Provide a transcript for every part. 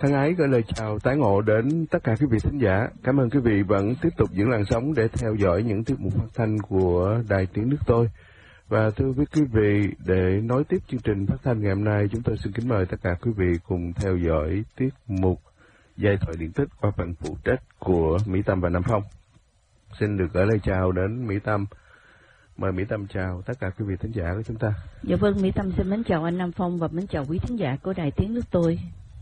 Thân ái gửi lời chào tái ngộ đến tất cả quý vị thính giả. Cảm ơn quý vị vẫn tiếp tục giữ làn sóng để theo dõi những tiết mục phát thanh của Đài Tiếng Nước Tôi. Và thưa với quý vị, để nối tiếp chương trình phát thanh ngày hôm nay, chúng tôi xin kính mời tất cả quý vị cùng theo dõi tiết mục Giai thoại điện tích qua phần phụ trách của Mỹ Tâm và Nam Phong. Xin được gửi lời chào đến Mỹ Tâm. Mời Mỹ Tâm chào tất cả quý vị thính giả của chúng ta. Dạ vâng, Mỹ Tâm xin mến chào anh Nam Phong và mến chào quý thính giả của Đài Tiếng Nước Tôi.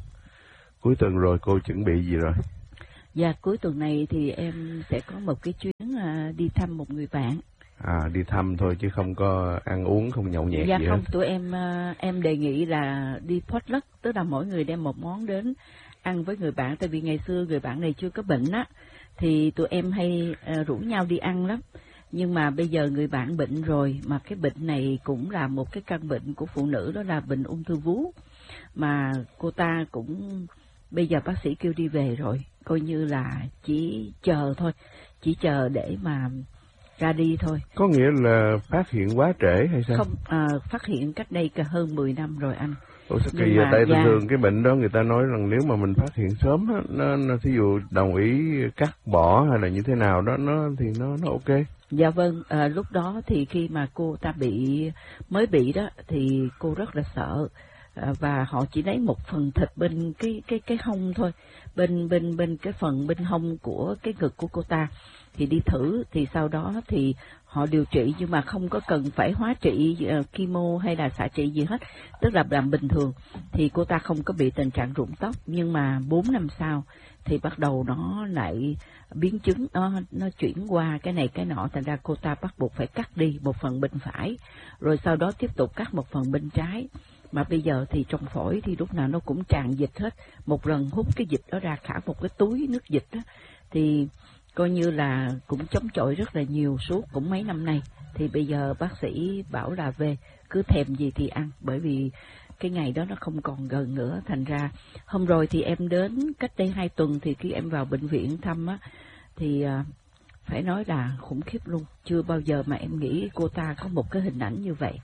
Cuối tuần rồi cô chuẩn bị gì rồi? Dạ, cuối tuần này thì em sẽ có một cái chuyến đi thăm một người bạn. Đi thăm thôi chứ không có ăn uống, không nhậu nhẹt gì hết? Dạ không, tụi em đề nghị là đi potluck, tức là mỗi người đem một món đến ăn với người bạn. Tại vì ngày xưa người bạn này chưa có bệnh á, thì tụi em hay rủ nhau đi ăn lắm. Nhưng mà bây giờ người bạn bệnh rồi, mà cái bệnh này cũng là một cái căn bệnh của phụ nữ, đó là bệnh ung thư vú. Mà cô ta cũng, bây giờ bác sĩ kêu đi về rồi, coi như là chỉ chờ thôi, chỉ chờ để mà ra đi thôi. Có nghĩa là phát hiện quá trễ hay sao? Không, phát hiện cách đây cả hơn 10 năm rồi anh. Ủa sao kỳ vậy? Tại thường cái bệnh đó người ta nói rằng nếu mà mình phát hiện sớm á, nó thí dụ đồng ý cắt bỏ hay là như thế nào đó, thì nó ok. Dạ vâng, lúc đó thì khi mà cô ta mới bị đó thì cô rất là sợ. Và họ chỉ lấy một phần thịt bên cái hông thôi, bên cái phần bên hông của cái ngực của cô ta, thì đi thử, thì sau đó thì họ điều trị, nhưng mà không có cần phải hóa trị chemo hay là xạ trị gì hết, tức là làm bình thường, thì cô ta không có bị tình trạng rụng tóc. Nhưng mà 4 năm sau thì bắt đầu nó lại biến chứng, nó chuyển qua cái này cái nọ, thành ra cô ta bắt buộc phải cắt đi một phần bên phải, rồi sau đó tiếp tục cắt một phần bên trái. Mà bây giờ thì trong phổi thì lúc nào nó cũng tràn dịch hết, một lần hút cái dịch đó ra cả một cái túi nước dịch đó, thì coi như là cũng chống chọi rất là nhiều suốt cũng mấy năm nay. Thì bây giờ bác sĩ bảo là về cứ thèm gì thì ăn, bởi vì cái ngày đó nó không còn gần nữa. Thành ra hôm rồi thì em đến cách đây 2 tuần, thì khi em vào bệnh viện thăm á, thì phải nói là khủng khiếp luôn. Chưa bao giờ mà em nghĩ cô ta có một cái hình ảnh như vậy.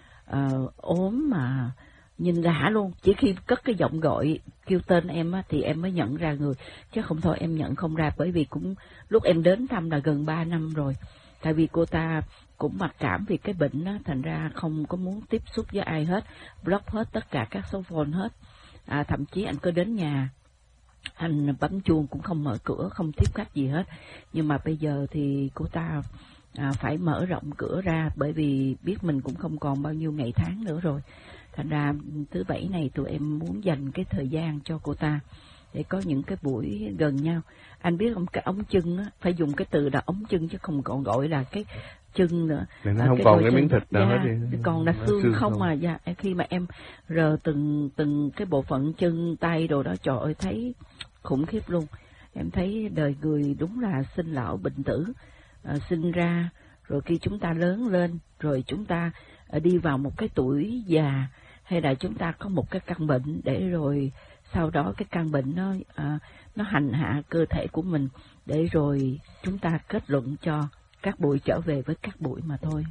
Ốm mà nhìn lạ luôn, chỉ khi cất cái giọng gọi kêu tên em á, thì em mới nhận ra người, chứ không thôi em nhận không ra. Bởi vì cũng lúc em đến thăm là gần 3 năm rồi, tại vì cô ta cũng mặc cảm vì cái bệnh đó, thành ra không có muốn tiếp xúc với ai hết, block hết tất cả các số phone hết. Thậm chí anh cứ đến nhà anh bấm chuông cũng không mở cửa, không tiếp khách gì hết. Nhưng mà bây giờ thì cô ta phải mở rộng cửa ra, bởi vì biết mình cũng không còn bao nhiêu ngày tháng nữa rồi. Thành ra thứ Bảy này tụi em muốn dành cái thời gian cho cô ta để có những cái buổi gần nhau. Anh biết không, cái ống chân á, phải dùng cái từ là ống chân chứ không còn gọi là cái chân nữa. Nó không còn cái miếng thịt nào hết đi. Còn là xương không à. Dạ, khi mà em rờ từng cái bộ phận chân tay đồ đó, trời ơi thấy khủng khiếp luôn. Em thấy đời người đúng là sinh lão bệnh tử. Sinh ra rồi khi chúng ta lớn lên, rồi chúng ta đi vào một cái tuổi già, hay là chúng ta có một cái căn bệnh, để rồi sau đó cái căn bệnh nó hành hạ cơ thể của mình, để rồi chúng ta kết luận cho các bụi trở về với các bụi mà thôi.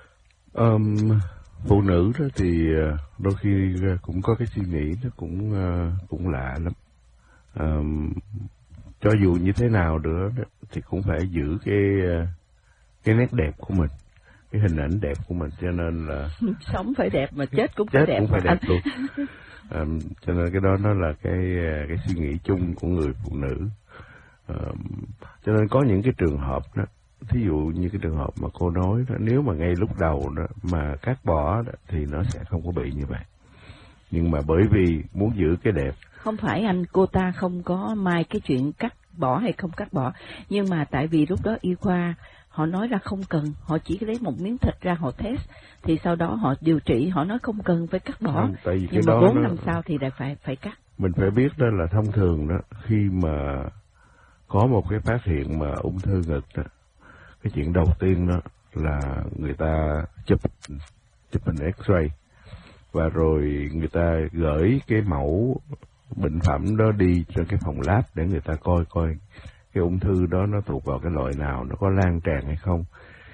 Phụ nữ đó thì đôi khi cũng có cái suy nghĩ nó cũng lạ lắm. Cho dù như thế nào nữa thì cũng phải giữ cái nét đẹp của mình, cái hình ảnh đẹp của mình, cho nên là sống phải đẹp mà chết cũng phải đẹp, luôn. Cho nên cái đó nó là cái suy nghĩ chung của người phụ nữ. Cho nên có những cái trường hợp đó, thí dụ như cái trường hợp mà cô nói đó, nếu mà ngay lúc đầu đó mà cắt bỏ đó, thì nó sẽ không có bị như vậy. Nhưng mà bởi vì muốn giữ cái đẹp. Không phải anh, cô ta không có mai cái chuyện cắt bỏ hay không cắt bỏ, nhưng mà tại vì lúc đó y khoa họ nói là không cần, họ chỉ lấy một miếng thịt ra họ test, thì sau đó họ điều trị, họ nói không cần phải cắt bỏ. Nhưng mà 4 năm sau thì lại phải cắt. Mình phải biết đó là thông thường đó, khi mà có một cái phát hiện mà ung thư ngực đó, cái chuyện đầu tiên đó là người ta chụp hình X-ray, và rồi người ta gửi cái mẫu bệnh phẩm đó đi cho cái phòng lab để người ta coi cái ung thư đó nó thuộc vào cái loại nào, nó có lan tràn hay không.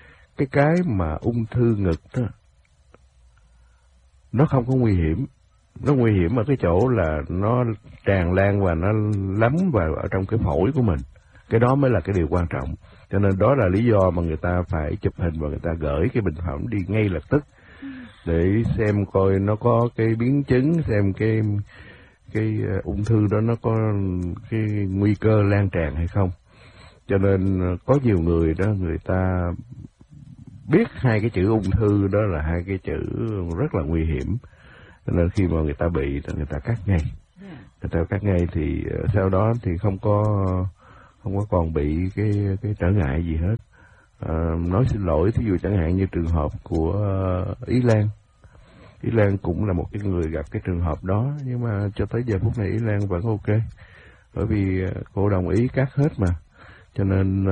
Cái mà ung thư ngực đó, nó không có nguy hiểm, Nó nguy hiểm ở cái chỗ là nó tràn lan và nó lấm vào ở trong cái phổi của mình. Cái đó mới là cái điều quan trọng. Cho nên đó là lý do mà người ta phải chụp hình và người ta gửi cái bệnh phẩm đi ngay lập tức để xem coi nó có cái biến chứng, xem cái ung thư đó nó có cái nguy cơ lan tràn hay không. Cho nên có nhiều người đó, người ta biết hai cái chữ ung thư đó là hai cái chữ rất là nguy hiểm. Cho nên khi mà người ta bị, người ta cắt ngay. Người ta cắt ngay thì sau đó thì không có còn bị cái trở ngại gì hết. Nói xin lỗi, thí dụ chẳng hạn như trường hợp của Ý Lan. Ý Lan cũng là một cái người gặp cái trường hợp đó, nhưng mà cho tới giờ phút này Ý Lan vẫn ok. Bởi vì cô đồng ý cắt hết mà. Cho nên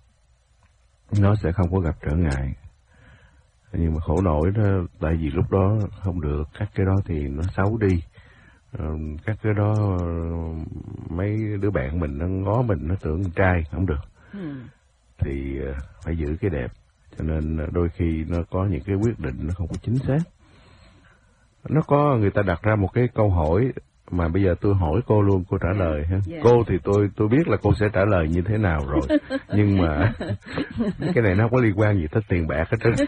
nó sẽ không có gặp trở ngại. Nhưng mà khổ nổi đó, tại vì lúc đó không được, cắt cái đó thì nó xấu đi. Cắt cái đó mấy đứa bạn mình nó ngó mình, nó tưởng con trai, không được. Thì phải giữ cái đẹp. Cho nên đôi khi nó có những cái quyết định nó không có chính xác. Nó có người ta đặt ra một cái câu hỏi mà bây giờ tôi hỏi cô luôn, cô trả lời ha. Cô thì tôi biết là cô sẽ trả lời như thế nào rồi. Nhưng mà cái này nó không có liên quan gì tới tiền bạc hết trơn.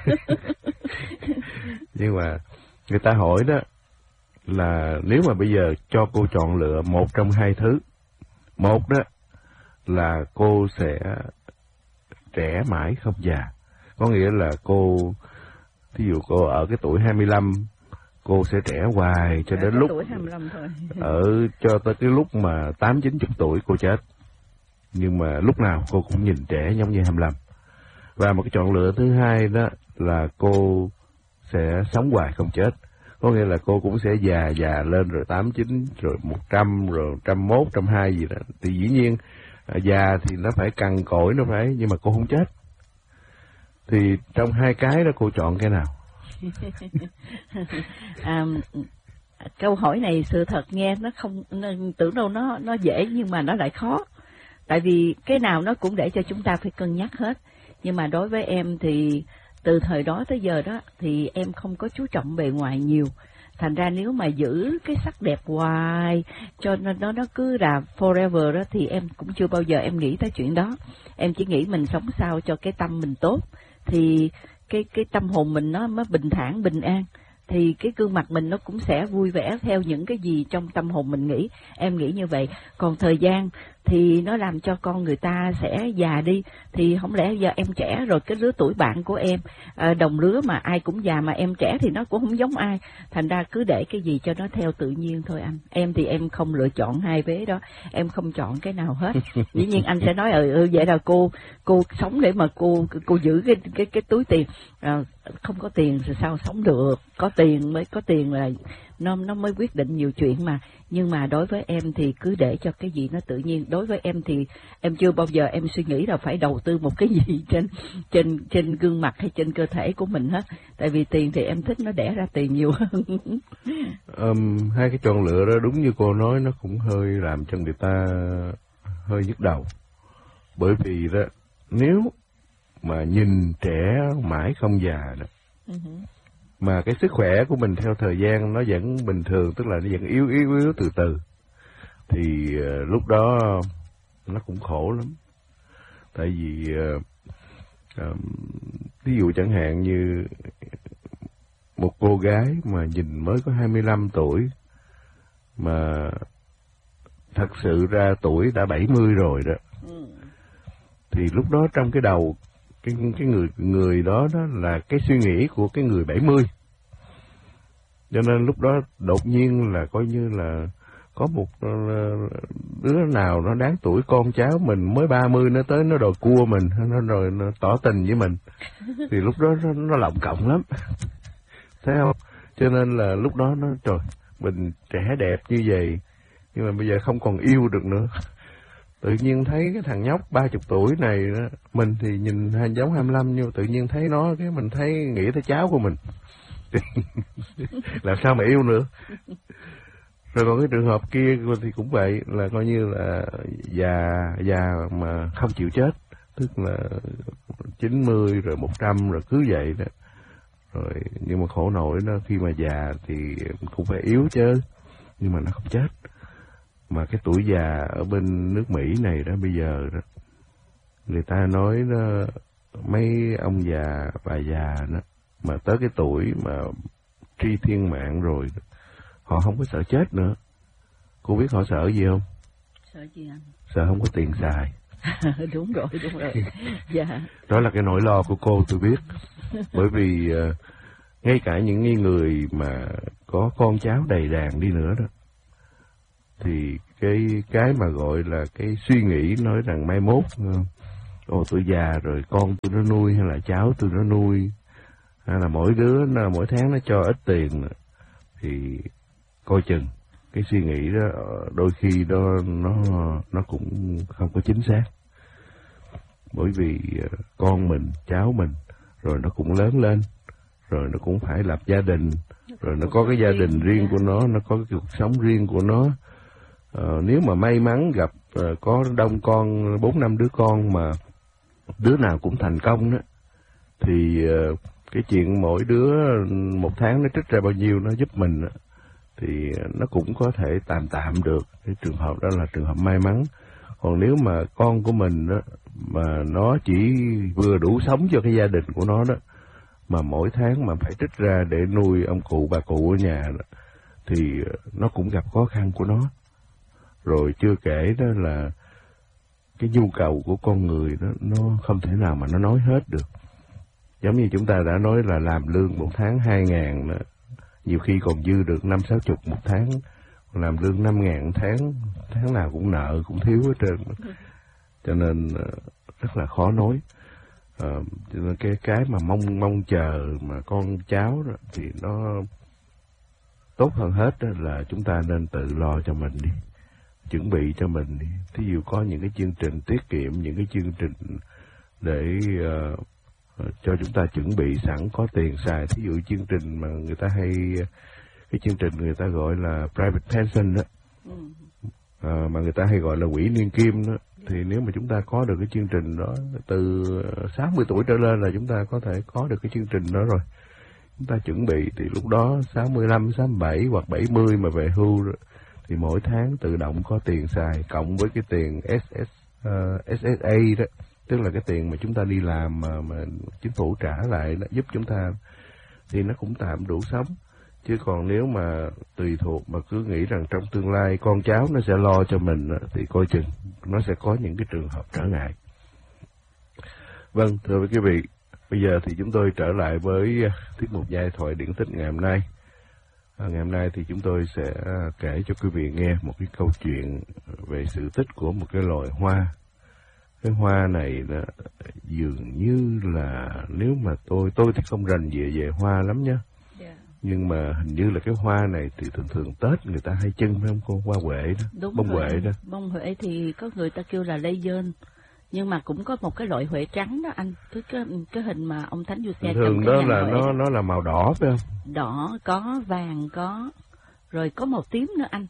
Nhưng mà người ta hỏi đó là nếu mà bây giờ cho cô chọn lựa một trong hai thứ. Một đó là cô sẽ trẻ mãi không già. Có nghĩa là cô, thí dụ cô ở cái tuổi 25, cô sẽ trẻ hoài cho đến lúc tuổi 25 thôi. Cho tới cái lúc mà 80-90 tuổi cô chết. Nhưng mà lúc nào cô cũng nhìn trẻ giống như 25. Và một cái chọn lựa thứ hai đó là cô sẽ sống hoài không chết. Có nghĩa là cô cũng sẽ già lên rồi 89, rồi 100, rồi 101, 102 gì đó. Thì dĩ nhiên già thì nó phải cằn cỗi, nó phải, nhưng mà cô không chết. Thì trong hai cái đó cô chọn cái nào? Câu hỏi này sự thật nghe nó không, tưởng đâu nó dễ nhưng mà nó lại khó. Tại vì cái nào nó cũng để cho chúng ta phải cân nhắc hết. Nhưng mà đối với em thì từ thời đó tới giờ đó thì em không có chú trọng bề ngoài nhiều. Thành ra nếu mà giữ cái sắc đẹp hoài cho nó cứ là forever đó thì em cũng chưa bao giờ em nghĩ tới chuyện đó. Em chỉ nghĩ mình sống sao cho cái tâm mình tốt thì cái tâm hồn mình nó mới bình thản, bình an. Thì cái gương mặt mình nó cũng sẽ vui vẻ theo những cái gì trong tâm hồn mình nghĩ. Em nghĩ như vậy. Còn thời gian thì nó làm cho con người ta sẽ già đi. Thì không lẽ giờ em trẻ rồi cái lứa tuổi bạn của em, đồng lứa mà ai cũng già mà em trẻ thì nó cũng không giống ai. Thành ra cứ để cái gì cho nó theo tự nhiên thôi anh. Em thì em không lựa chọn hai vế đó. Em không chọn cái nào hết. Dĩ nhiên anh sẽ nói vậy là cô sống để mà cô giữ cái túi tiền. Không có tiền thì sao sống được? Có tiền mới có tiền là nó mới quyết định nhiều chuyện mà. Nhưng mà đối với em thì cứ để cho cái gì nó tự nhiên. Đối với em thì em chưa bao giờ em suy nghĩ là phải đầu tư một cái gì trên gương mặt hay trên cơ thể của mình hết. Tại vì tiền thì em thích nó đẻ ra tiền nhiều hơn. Hai cái chọn lựa đó đúng như cô nói, nó cũng hơi làm cho người ta hơi nhức đầu. Bởi vì đó, nếu mà nhìn trẻ mãi không già đó, mà cái sức khỏe của mình theo thời gian nó vẫn bình thường, tức là nó vẫn yếu từ từ, thì lúc đó nó cũng khổ lắm. Tại vì ví dụ chẳng hạn như một cô gái mà nhìn mới có 25 tuổi mà thật sự ra tuổi đã 70 rồi đó, thì lúc đó trong cái đầu cái người đó là cái suy nghĩ của cái người 70. Cho nên lúc đó đột nhiên là coi như là có một đứa nào nó đáng tuổi con cháu mình mới 30 nó tới nó đòi cua mình, nó tỏ tình với mình, thì lúc đó nó lộng cộng lắm, thấy không? Cho nên là lúc đó nó trời, mình trẻ đẹp như vậy nhưng mà bây giờ không còn yêu được nữa. Tự nhiên thấy cái thằng nhóc 30 tuổi này đó, mình thì nhìn giống 25 nhưng tự nhiên thấy nó, cái mình thấy nghĩ tới cháu của mình. Làm sao mà yêu nữa. Rồi còn cái trường hợp kia thì cũng vậy, là coi như là già mà không chịu chết, tức là 90 rồi 100 rồi cứ vậy đó. Rồi nhưng mà khổ nổi nó khi mà già thì cũng phải yếu chứ, nhưng mà nó không chết. Mà cái tuổi già ở bên nước Mỹ này đó bây giờ đó, người ta nói đó, mấy ông già bà già đó mà tới cái tuổi mà tri thiên mạng rồi họ không có sợ chết nữa. Cô biết họ sợ gì không? Sợ gì anh? Sợ không có tiền xài. Đúng rồi. Dạ. Đó là cái nỗi lo của cô, tôi biết. Bởi vì ngay cả những người mà có con cháu đầy đàn đi nữa đó, thì cái mà gọi là cái suy nghĩ nói rằng mai mốt tôi già rồi con tôi nó nuôi, hay là cháu tôi nó nuôi, hay là mỗi đứa mỗi tháng nó cho ít tiền, thì coi chừng cái suy nghĩ đó đôi khi đó nó cũng không có chính xác. Bởi vì con mình, cháu mình rồi nó cũng lớn lên, rồi nó cũng phải lập gia đình, rồi nó có cái gia đình riêng của nó có cái cuộc sống riêng của nó. Nếu mà may mắn gặp có đông con, 4-5 đứa con mà đứa nào cũng thành công đó, thì cái chuyện mỗi đứa một tháng nó trích ra bao nhiêu nó giúp mình đó, thì nó cũng có thể tạm được. Cái trường hợp đó là trường hợp may mắn. Còn nếu mà con của mình đó mà nó chỉ vừa đủ sống cho cái gia đình của nó đó, mà mỗi tháng mà phải trích ra để nuôi ông cụ bà cụ ở nhà đó, thì nó cũng gặp khó khăn của nó. Rồi chưa kể đó là cái nhu cầu của con người đó, nó không thể nào mà nó nói hết được. Giống như chúng ta đã nói là làm lương một tháng 2.000 đó, nhiều khi còn dư được 50-60 một tháng. Làm lương 5.000 tháng nào cũng nợ, cũng thiếu hết trơn. Cho nên rất là khó nói. Cho nên cái mà mong chờ mà con cháu đó, thì nó tốt hơn hết đó là chúng ta nên tự lo cho mình đi, chuẩn bị cho mình đi. Thí dụ có những cái chương trình tiết kiệm, những cái chương trình để cho chúng ta chuẩn bị sẵn có tiền xài. Thí dụ chương trình mà người ta hay, cái chương trình người ta gọi là private pension đó, mà người ta hay gọi là quỹ niên kim đó, thì nếu mà chúng ta có được cái chương trình đó từ 60 tuổi trở lên là chúng ta có thể có được cái chương trình đó rồi. Chúng ta chuẩn bị thì lúc đó 65, 67 hoặc 70 mà về hưu rồi, thì mỗi tháng tự động có tiền xài, cộng với cái tiền SSA đó, tức là cái tiền mà chúng ta đi làm mà chính phủ trả lại đó, giúp chúng ta, thì nó cũng tạm đủ sống. Chứ còn nếu mà tùy thuộc mà cứ nghĩ rằng trong tương lai con cháu nó sẽ lo cho mình thì coi chừng nó sẽ có những cái trường hợp trở ngại. Vâng, thưa quý vị, bây giờ thì chúng tôi trở lại với tiết mục giai thoại điển tích ngày hôm nay. Ngày hôm nay thì chúng tôi sẽ kể cho quý vị nghe một cái câu chuyện về sự tích của một cái loài hoa. Cái hoa này là dường như là, nếu mà tôi thì không rành về hoa lắm nhá. Nhưng mà hình như là cái hoa này thì thường Tết người ta hay trưng phải không cô? Hoa huệ đó. Đúng bông rồi. Huệ đó. Bông huệ thì có người ta kêu là lây dơn, nhưng mà cũng có một cái loại huệ trắng đó anh, cái hình mà ông Thánh Du Xe thường đó là nó là màu đỏ phải không? Đỏ có, vàng có, rồi có màu tím nữa anh.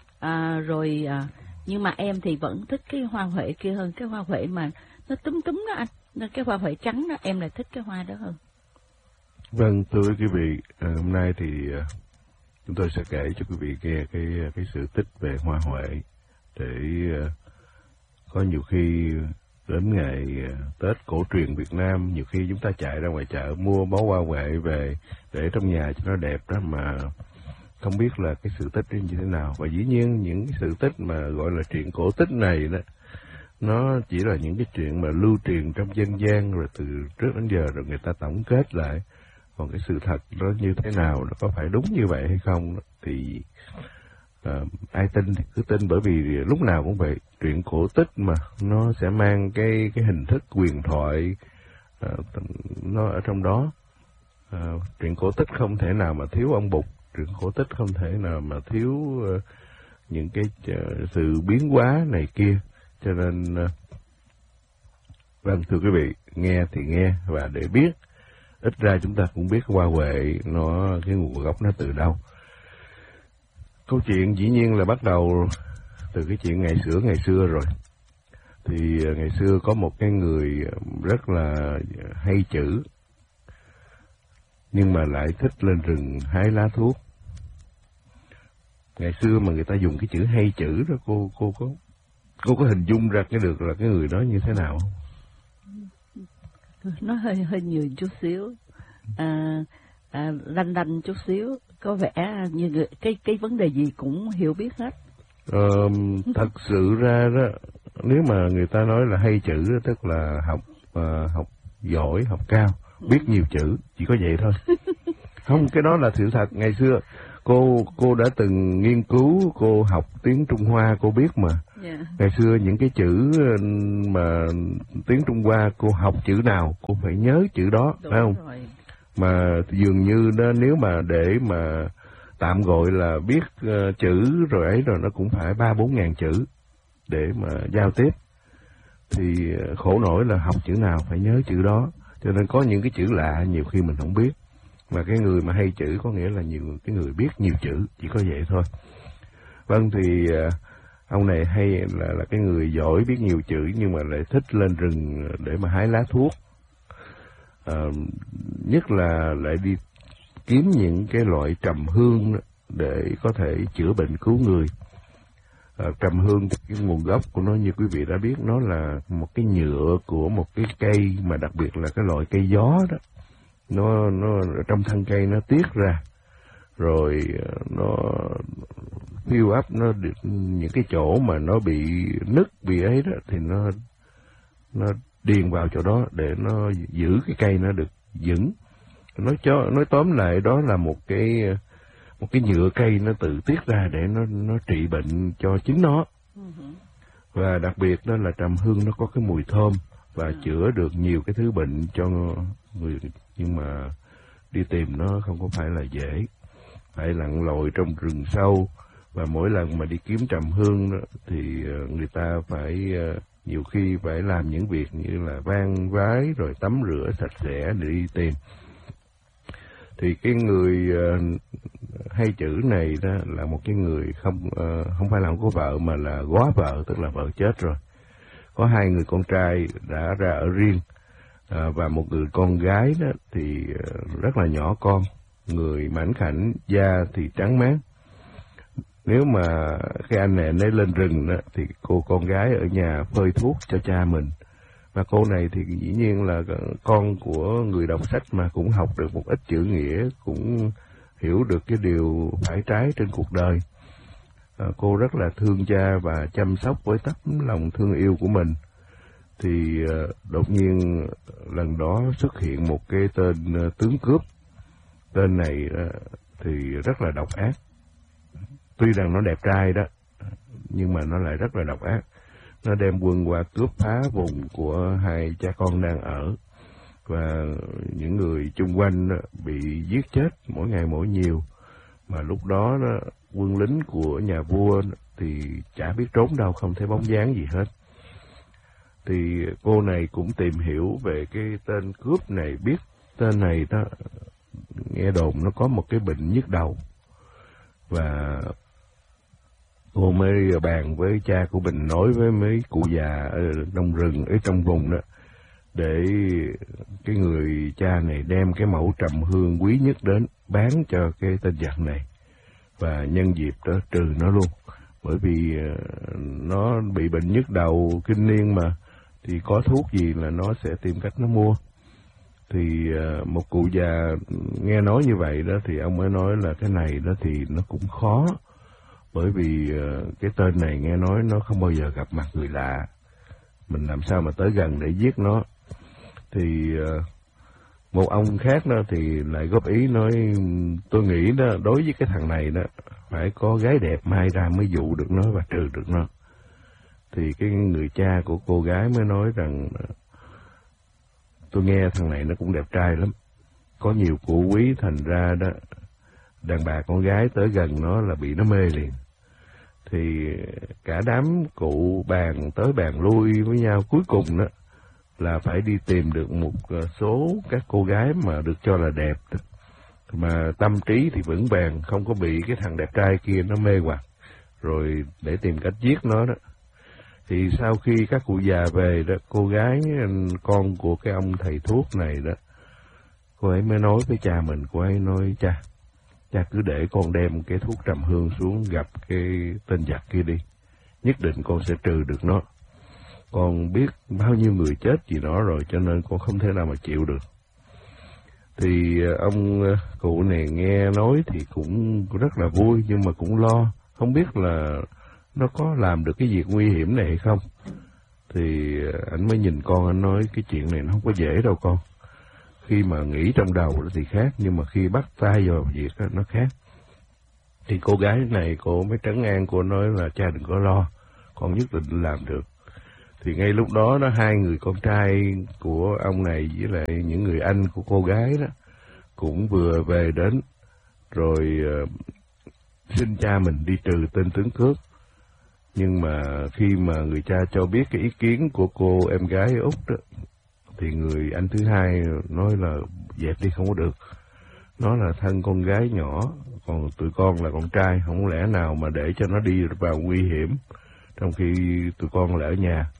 Nhưng mà em thì vẫn thích cái hoa huệ kia hơn, cái hoa huệ mà nó túm đó anh. Nên cái hoa huệ trắng đó em lại thích cái hoa đó hơn. Vâng, thưa quý vị, hôm nay thì chúng tôi sẽ kể cho quý vị nghe cái sự tích về hoa huệ, để có nhiều khi đến ngày Tết cổ truyền Việt Nam, nhiều khi chúng ta chạy ra ngoài chợ mua bó hoa huệ về để trong nhà cho nó đẹp đó, mà không biết là cái sự tích như thế nào. Và dĩ nhiên những cái sự tích mà gọi là truyện cổ tích này đó, nó chỉ là những cái chuyện mà lưu truyền trong dân gian rồi từ trước đến giờ rồi người ta tổng kết lại. Còn cái sự thật nó như thế nào, nó có phải đúng như vậy hay không thì ai tin thì cứ tin, bởi vì lúc nào cũng vậy, truyện cổ tích mà nó sẽ mang cái hình thức huyền thoại nó ở trong đó. Truyện cổ tích không thể nào mà thiếu ông Bụt, truyện cổ tích không thể nào mà thiếu những cái sự biến hóa này kia. Cho nên vâng, thưa quý vị, nghe thì nghe, và để biết, ít ra chúng ta cũng biết hoa huệ nó, cái nguồn gốc nó từ đâu. Câu chuyện dĩ nhiên là bắt đầu từ cái chuyện ngày xưa rồi. Thì ngày xưa có một cái người rất là hay chữ, nhưng mà lại thích lên rừng hái lá thuốc. Ngày xưa mà người ta dùng cái chữ hay chữ đó, cô có hình dung ra cái được là cái người đó như thế nào không? Nó hơi nhiều chút xíu, lanh đanh chút xíu, có vẻ như cái vấn đề gì cũng hiểu biết hết. Thật sự ra đó, nếu mà người ta nói là hay chữ đó, tức là học giỏi, học cao, biết nhiều chữ, chỉ có vậy thôi. Không, cái đó là sự thật. Ngày xưa cô đã từng nghiên cứu, cô học tiếng Trung Hoa, cô biết mà. Yeah. Ngày xưa những cái chữ mà tiếng Trung Hoa, cô học chữ nào cô phải nhớ chữ đó. Đúng phải không? Rồi. Mà dường như đó, nếu mà để mà tạm gọi là biết chữ rồi ấy rồi, nó cũng phải 3-4 ngàn chữ để mà giao tiếp. Thì khổ nổi là học chữ nào phải nhớ chữ đó, cho nên có những cái chữ lạ nhiều khi mình không biết. Mà cái người mà hay chữ có nghĩa là cái người biết nhiều chữ, chỉ có vậy thôi. Vâng, thì ông này hay là cái người giỏi biết nhiều chữ, nhưng mà lại thích lên rừng để mà hái lá thuốc. Nhất là lại đi kiếm những cái loại trầm hương để có thể chữa bệnh cứu người. Trầm hương thì cái nguồn gốc của nó như quý vị đã biết, nó là một cái nhựa của một cái cây, mà đặc biệt là cái loại cây gió đó. Nó trong thân cây nó tiết ra, rồi nó fill up, nó được những cái chỗ mà nó bị nứt bị ấy đó, thì nó điền vào chỗ đó để nó giữ cái cây nó được vững. Nói tóm lại đó là một cái nhựa cây nó tự tiết ra để nó trị bệnh cho chính nó. Và đặc biệt đó là trầm hương nó có cái mùi thơm và chữa được nhiều cái thứ bệnh cho người, nhưng mà đi tìm nó không có phải là dễ, phải lặn lội trong rừng sâu. Và mỗi lần mà đi kiếm trầm hương đó, thì người ta phải nhiều khi phải làm những việc như là van vái rồi tắm rửa sạch sẽ để đi tìm. Thì cái người hay chữ này đó là một cái người không phải là không có vợ, mà là góa vợ, tức là vợ chết rồi. Có 2 người con trai đã ra ở riêng, và một người con gái đó thì rất là nhỏ con, người mảnh khảnh, da thì trắng mát. Nếu mà cái anh này lấy lên rừng đó, thì cô con gái ở nhà phơi thuốc cho cha mình. Và cô này thì dĩ nhiên là con của người đọc sách mà, cũng học được một ít chữ nghĩa, cũng hiểu được cái điều phải trái trên cuộc đời. Cô rất là thương cha và chăm sóc với tấm lòng thương yêu của mình. Thì đột nhiên lần đó xuất hiện một cái tên tướng cướp. Tên này thì rất là độc ác. Tuy rằng nó đẹp trai đó, nhưng mà nó lại rất là độc ác. Nó đem quân qua cướp phá vùng của 2 cha con đang ở. Và những người chung quanh bị giết chết mỗi ngày mỗi nhiều. Mà lúc đó quân lính của nhà vua thì chả biết trốn đâu, không thấy bóng dáng gì hết. Thì cô này cũng tìm hiểu về cái tên cướp này, biết tên này đó, nghe đồn nó có một cái bệnh nhức đầu. Và cô mới bàn với cha của mình, nói với mấy cụ già ở trong rừng, ở trong vùng đó, để cái người cha này đem cái mẫu trầm hương quý nhất đến bán cho cái tên giặc này, và nhân dịp đó trừ nó luôn. Bởi vì nó bị bệnh nhức đầu kinh niên mà, thì có thuốc gì là nó sẽ tìm cách nó mua. Thì một cụ già nghe nói như vậy đó, thì ông mới nói là cái này đó thì nó cũng khó. Bởi vì cái tên này nghe nói nó không bao giờ gặp mặt người lạ, mình làm sao mà tới gần để giết nó. Thì một ông khác đó thì lại góp ý nói, tôi nghĩ đó, đối với cái thằng này đó, phải có gái đẹp mai ra mới dụ được nó và trừ được nó. Thì cái người cha của cô gái mới nói rằng, tôi nghe thằng này nó cũng đẹp trai lắm, có nhiều cụ quý, thành ra đó đàn bà con gái tới gần nó là bị nó mê liền. Thì cả đám cụ bàn tới bàn lui với nhau, cuối cùng đó là phải đi tìm được một số các cô gái mà được cho là đẹp, mà tâm trí thì vững vàng, không có bị cái thằng đẹp trai kia nó mê hoặc, rồi để tìm cách giết nó đó. Thì sau khi các cụ già về đó, cô gái con của cái ông thầy thuốc này đó, cô ấy mới nói với cha mình, cô ấy nói cha cứ để con đem cái thuốc trầm hương xuống gặp cái tên giặc kia đi, nhất định con sẽ trừ được nó. Con biết bao nhiêu người chết vì nó rồi, cho nên con không thể nào mà chịu được. Thì ông cụ này nghe nói thì cũng rất là vui, nhưng mà cũng lo, không biết là nó có làm được cái việc nguy hiểm này hay không. Thì anh mới nhìn con, anh nói cái chuyện này nó không có dễ đâu con. Khi mà nghĩ trong đầu thì khác, nhưng mà khi bắt tay vào việc đó, nó khác. Thì cô gái này cô mới trấn an, cô nói là cha đừng có lo, con nhất định làm được. Thì ngay lúc đó hai người con trai của ông này với lại những người anh của cô gái đó cũng vừa về đến, rồi xin cha mình đi trừ tên tướng cướp. Nhưng mà khi mà người cha cho biết cái ý kiến của cô em gái Út đó, thì người anh thứ hai nói là dẹp đi không có được. Nó là thân con gái nhỏ, còn tụi con là con trai, không lẽ nào mà để cho nó đi vào nguy hiểm, trong khi tụi con là ở nhà.